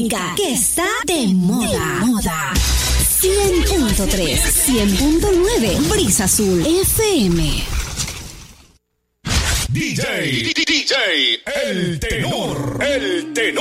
electrónica que está de moda. 100.3, 100.9, Brisa Azul FM. DJ, El Tenor.